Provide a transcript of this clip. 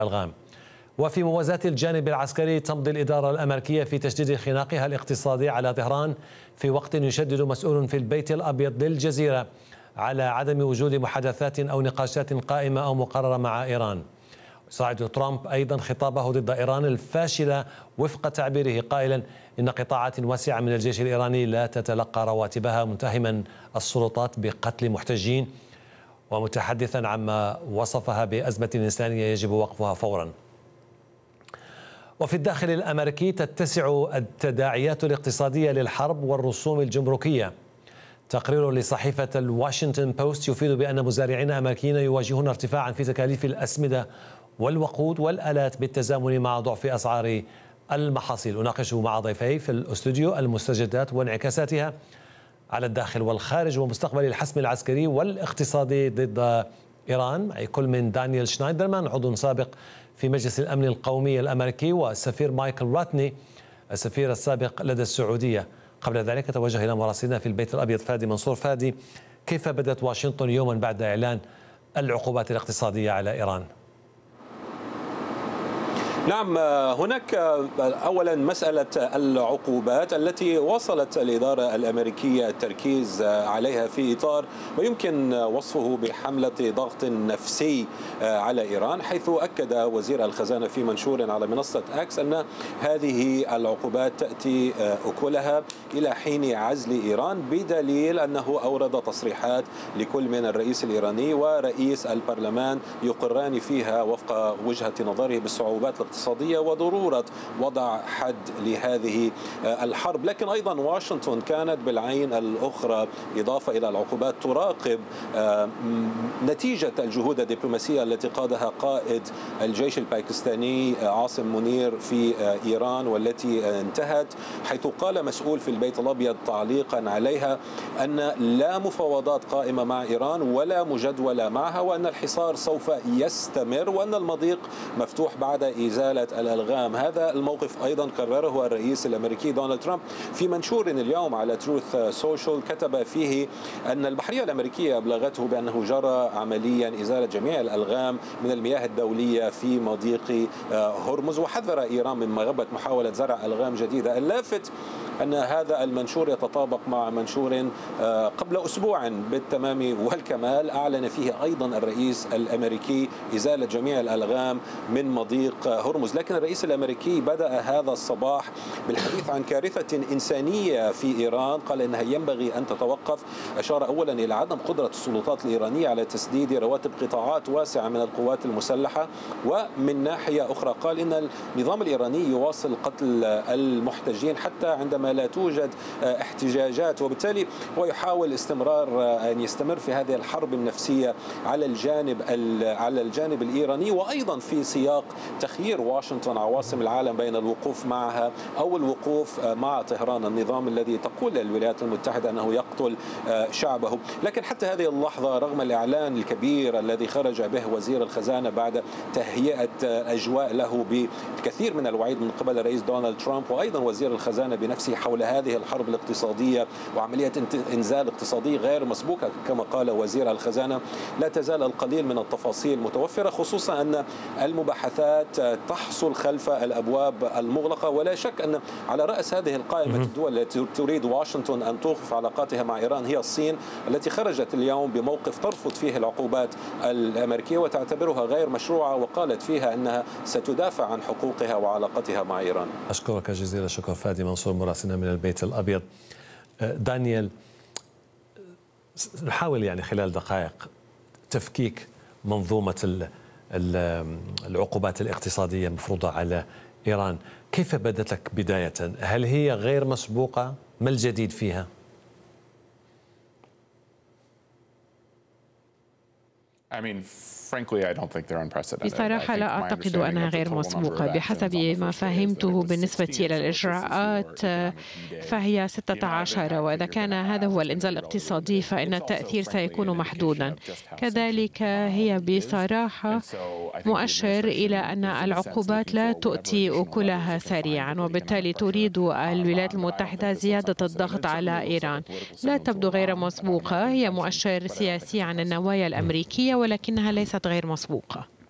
الألغام. وفي موازاة الجانب العسكري تمضي الإدارة الأمريكية في تشديد خناقها الاقتصادي على طهران في وقت يشدد مسؤول في البيت الأبيض للجزيرة على عدم وجود محادثات أو نقاشات قائمة أو مقررة مع إيران. صاعد ترامب أيضا خطابه ضد إيران الفاشلة وفق تعبيره قائلا إن قطاعات واسعة من الجيش الإيراني لا تتلقى رواتبها، متهما السلطات بقتل محتجين ومتحدثا عما وصفها بأزمة إنسانية يجب وقفها فورا. وفي الداخل الأمريكي تتسع التداعيات الاقتصادية للحرب والرسوم الجمركية. تقرير لصحيفة الواشنطن بوست يفيد بأن مزارعين أمريكيين يواجهون ارتفاعا في تكاليف الأسمدة والوقود والآلات بالتزامن مع ضعف أسعار المحاصيل. أناقش مع ضيفي في الاستوديو المستجدات وانعكاساتها على الداخل والخارج ومستقبل الحسم العسكري والاقتصادي ضد إيران، معي كل من دانيال شنايدرمان عضو سابق في مجلس الأمن القومي الأمريكي والسفير مايكل راتني السفير السابق لدى السعودية. قبل ذلك توجه إلى مراسلنا في البيت الأبيض فادي منصور. فادي، كيف بدأت واشنطن يوما بعد إعلان العقوبات الاقتصادية على إيران؟ نعم، هناك أولا مسألة العقوبات التي وصلت الإدارة الأمريكية التركيز عليها في إطار ويمكن وصفه بحملة ضغط نفسي على إيران، حيث أكد وزير الخزانة في منشور على منصة أكس أن هذه العقوبات تأتي أكلها إلى حين عزل إيران، بدليل أنه أورد تصريحات لكل من الرئيس الإيراني ورئيس البرلمان يقران فيها وفق وجهة نظره بالصعوبات الاقتصادية وضرورة وضع حد لهذه الحرب. لكن أيضا واشنطن كانت بالعين الأخرى إضافة إلى العقوبات تراقب نتيجة الجهود الدبلوماسية التي قادها قائد الجيش الباكستاني عاصم منير في إيران، والتي انتهت حيث قال مسؤول في البيت الأبيض تعليقا عليها أن لا مفاوضات قائمة مع إيران ولا مجدولة معها، وأن الحصار سوف يستمر، وأن المضيق مفتوح بعد إزالة الألغام. هذا الموقف أيضا كرره الرئيس الأمريكي دونالد ترامب في منشور اليوم على تروث سوشيال، كتب فيه أن البحرية الأمريكية أبلغته بأنه جرى عمليا إزالة جميع الألغام من المياه الدولية في مضيق هرمز، وحذر إيران من مغبة محاولة زرع ألغام جديدة. اللافت أن هذا المنشور يتطابق مع منشور قبل أسبوع بالتمام والكمال أعلن فيه أيضا الرئيس الأمريكي إزالة جميع الألغام من مضيق هرمز. لكن الرئيس الأمريكي بدأ هذا الصباح بالحديث عن كارثة إنسانية في إيران، قال إنها ينبغي أن تتوقف. أشار أولا إلى عدم قدرة السلطات الإيرانية على تسديد رواتب قطاعات واسعة من القوات المسلحة، ومن ناحية أخرى قال إن النظام الإيراني يواصل قتل المحتجين حتى عندما لا توجد احتجاجات، وبالتالي هو يحاول أن يستمر في هذه الحرب النفسية على الجانب الإيراني، وأيضا في سياق تخيير واشنطن عواصم العالم بين الوقوف معها أو الوقوف مع طهران، النظام الذي تقول الولايات المتحدة أنه يقتل شعبه. لكن حتى هذه اللحظة رغم الإعلان الكبير الذي خرج به وزير الخزانة بعد تهيئة أجواء له بالكثير من الوعيد من قبل الرئيس دونالد ترامب وأيضا وزير الخزانة بنفسه حول هذه الحرب الاقتصادية وعملية إنزال اقتصادي غير مسبوقة كما قال وزير الخزانة، لا تزال القليل من التفاصيل متوفرة، خصوصا أن المباحثات تحصل خلف الأبواب المغلقة. ولا شك أن على رأس هذه القائمة الدول التي تريد واشنطن أن توقف علاقاتها مع إيران هي الصين، التي خرجت اليوم بموقف ترفض فيه العقوبات الأمريكية وتعتبرها غير مشروعة، وقالت فيها أنها ستدافع عن حقوقها وعلاقتها مع إيران. أشكرك جزيل الشكر فادي منصور مراسلنا من البيت الأبيض. دانيال، نحاول يعني خلال دقائق تفكيك منظومة العقوبات الاقتصادية المفروضة على إيران. كيف بدت لك بداية؟ هل هي غير مسبوقة؟ ما الجديد فيها؟ بصراحة لا أعتقد أنها غير مسبوقة. بحسب ما فهمته بالنسبة إلى الإجراءات فهي 16، وإذا كان هذا هو الإنزال الاقتصادي فإن التأثير سيكون محدودا. كذلك هي بصراحة مؤشر إلى أن العقوبات لا تؤتي أكلها سريعا، وبالتالي تريد الولايات المتحدة زيادة الضغط على إيران. لا تبدو غير مسبوقة، هي مؤشر سياسي عن النوايا الأمريكية ولكنها ليست غير مسبوقة.